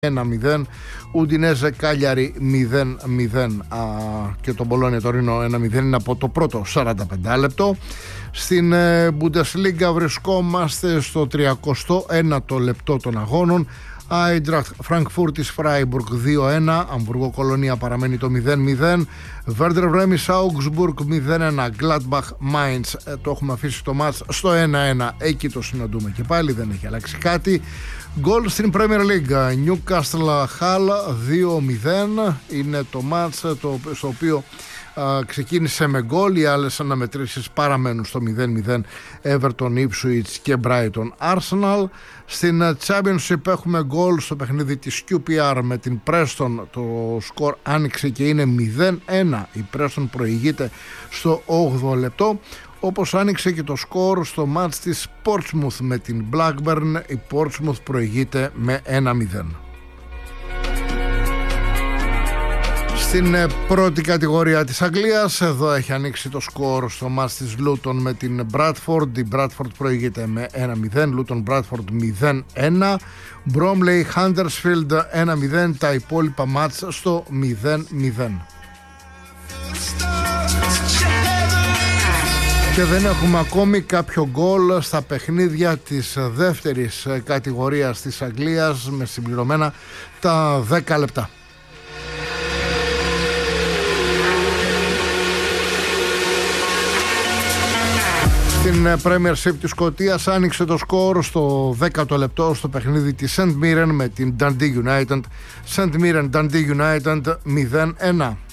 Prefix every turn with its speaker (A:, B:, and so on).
A: 1-0, Ουντινέζε Κάλιαρη 0-0 και το Μπολόνια Τωρίνο 1-0 είναι από το πρώτο 45 λεπτό. Στην Bundesliga βρισκόμαστε στο 39ο λεπτό των αγώνων. Άιντραχτ Φραγκφούρτ της Φράιμπουργκ 2-1, Αμβουργό Κολονία παραμένει το 0-0, Βέρντερ Βρέμις Augsburg 0-1, Gladbach Mainz το έχουμε αφήσει το μάτς στο 1-1, εκεί το συναντούμε και πάλι, δεν έχει αλλάξει κάτι. Γκολ στην Premier League, Newcastle Hull 2-0 είναι το μάτς στο οποίο ξεκίνησε με γκολ, οι άλλες αναμετρήσεις παραμένουν στο 0-0, Everton, Ipswich και Brighton Arsenal. Στην Championship έχουμε γκολ στο παιχνίδι της QPR με την Preston, το σκορ άνοιξε και είναι 0-1, η Preston προηγείται στο 8ο λεπτό, όπως άνοιξε και το σκορ στο μάτς της Portsmouth με την Blackburn, η Portsmouth προηγείται με 1-0. Στην πρώτη κατηγορία της Αγγλίας, εδώ έχει ανοίξει το σκορ στο μάτς της Luton με την Bradford. Η Bradford προηγείται με 1-0, Luton Bradford 0-1, Bromley Huddersfield 1-0, τα υπόλοιπα μάτς στο 0-0. Και δεν έχουμε ακόμη κάποιο γκολ στα παιχνίδια της δεύτερης κατηγορίας της Αγγλίας με συμπληρωμένα τα 10 λεπτά. Στην Premiership της Σκωτίας άνοιξε το σκορ στο 10ο λεπτό στο παιχνίδι της St Mirren με την Dundee United. St Mirren Dundee United 0-1.